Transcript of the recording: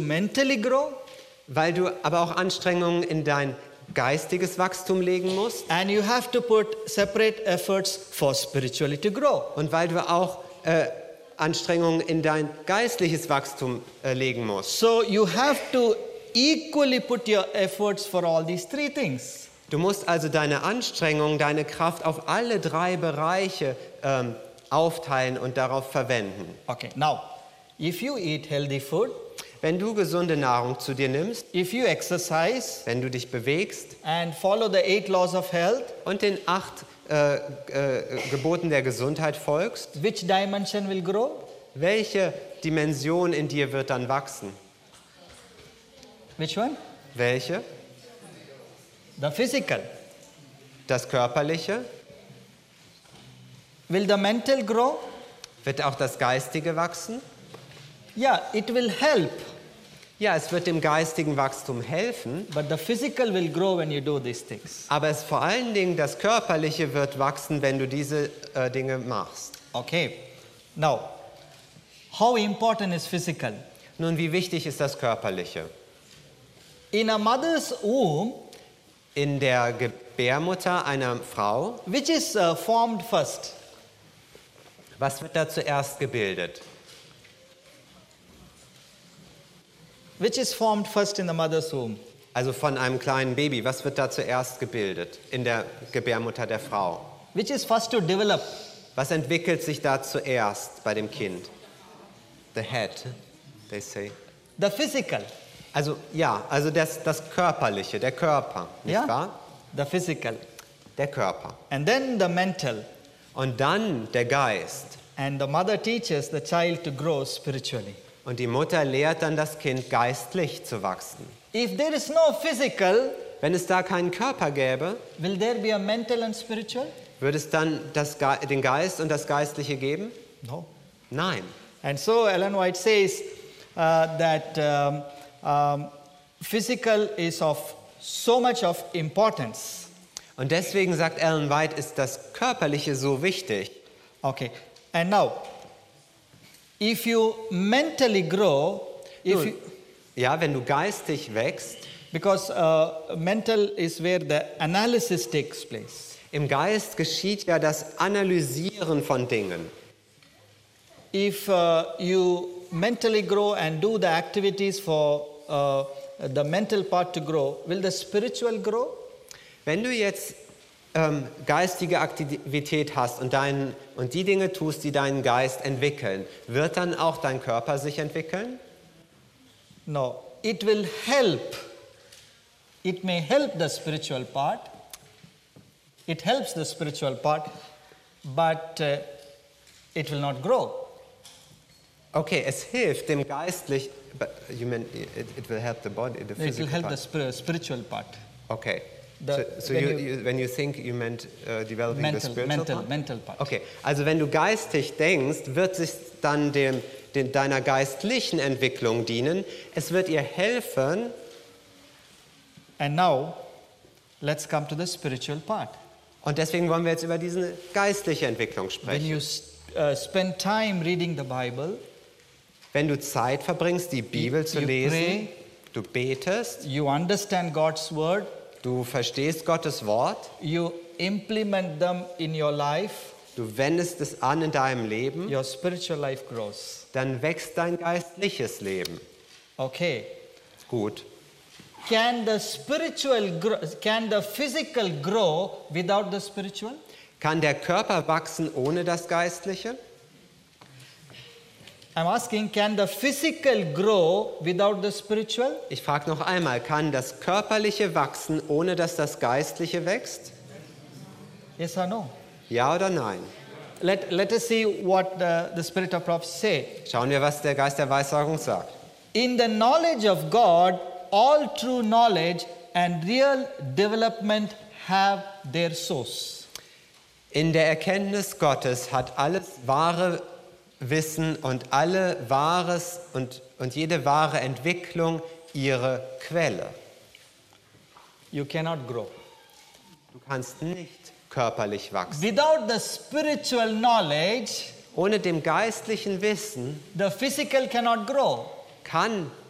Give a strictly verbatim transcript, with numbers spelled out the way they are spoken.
mentally grow. weil du aber auch Anstrengungen in dein geistiges Wachstum legen musst. And you have to put separate efforts for spiritually to grow. Und weil du auch äh, Anstrengungen in dein geistliches Wachstum äh, legen musst. So you have to equally put your efforts for all these three things. Du musst also deine Anstrengungen, deine Kraft auf alle drei Bereiche ähm, aufteilen und darauf verwenden. Okay, now, if you eat healthy food, Wenn du gesunde Nahrung zu dir nimmst, if you exercise wenn du dich bewegst and follow the eight laws of health, und den acht äh, äh, Geboten der Gesundheit folgst, which dimension will grow? welche Dimension in dir wird dann wachsen? Which one? Welche? The physical. Das Körperliche? Will the mental grow? Wird auch das Geistige wachsen? Yeah, it will help, Ja, es wird dem geistigen Wachstum helfen, but the physical will grow when you do these things. aber es vor allen Dingen das Körperliche wird wachsen, wenn du diese äh, Dinge machst. Okay, now, how important is physical? Nun, wie wichtig ist das Körperliche? In a mother's womb, In der Gebärmutter einer Frau, which is uh, formed first? was wird da zuerst gebildet? Which is formed first in the mother's womb? Also von einem kleinen Baby, was wird da zuerst gebildet in der Gebärmutter der Frau? Which is first to develop? Was entwickelt sich da zuerst bei dem Kind? The head, they say. The physical. Also ja, also das, das Körperliche, der Körper, nicht Yeah? wahr? The physical. Der Körper. And then the mental. Und dann der Geist. And the mother teaches the child to grow spiritually. Und die Mutter lehrt dann das Kind, geistlich zu wachsen. If there is no physical, Wenn es da keinen Körper gäbe, will there be a mental and spiritual? würde es dann das, Ge- den Geist und das Geistliche geben? No. Nein. And so Ellen White says uh, that um, um, physical is of so much of importance. Und deswegen sagt Ellen White, ist das Körperliche so wichtig. Okay. And now, if you mentally grow, if Nun, you, ja, wenn du geistig wächst, because uh, mental is where the analysis takes place. im Geist geschieht ja das Analysieren von Dingen. If uh, you mentally grow and do the activities for uh, the mental part to grow, will the spiritual grow? Wenn du jetzt ähm, geistige Aktivität hast und, dein, und die Dinge tust, die deinen Geist entwickeln, wird dann auch dein Körper sich entwickeln? No, it will help. It may help the spiritual part. It helps the spiritual part, but uh, it will not grow. Okay, es hilft dem geistlich, but you mean it, it will help the body, the It will physical help part. the spir- spiritual part. Okay. The- so so when you, you- you, when you think you meant uh, developing the Mental, spiritual mental, part? mental part. Okay, also wenn du geistig denkst, wird sich dann dem, dem, deiner geistlichen Entwicklung dienen. Es wird ihr helfen. And now, let's come to the spiritual part. Und deswegen wollen wir jetzt über diese geistliche Entwicklung When sprechen. you uh, spend time reading the Bible, Wenn du Zeit verbringst, die Bibel zu you lesen, pray. du betest, you understand God's word, du verstehst Gottes Wort, you implement them in your life, du wendest es an in deinem Leben, your spiritual life grows. dann wächst dein geistliches Leben. Okay. Gut. Can the spiritual grow, can the physical grow without the spiritual? Kann der Körper wachsen ohne das Geistliche? I'm asking, can the physical grow without the spiritual? Ich frage noch einmal, kann das Körperliche wachsen, ohne dass das Geistliche wächst? Yes or no? Ja oder nein? Let, let us see what the, the spirit of prophecy say. Schauen wir, was der Geist der Weissagung sagt. In the knowledge of God, all true knowledge and real development have their source. In der Erkenntnis Gottes hat alles wahre Wissen und alle wahres und, und jede wahre Entwicklung ihre Quelle. You cannot grow. Du kannst nicht körperlich wachsen. Without the spiritual knowledge, Ohne dem geistlichen Wissen the physical cannot grow. kann